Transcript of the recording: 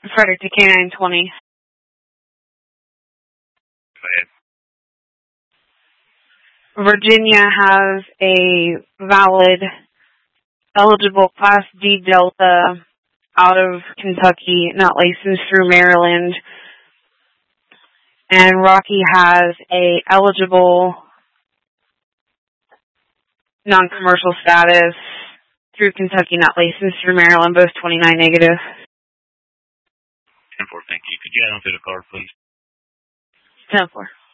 Frederick to K920. Go ahead. Virginia has a valid, eligible Class D Delta out of Kentucky, not licensed through Maryland. And Rocky has a eligible non-commercial status through Kentucky, not licensed through Maryland, both 29 negative. 10-4, thank you. Could you add on to the card, please? 10-4.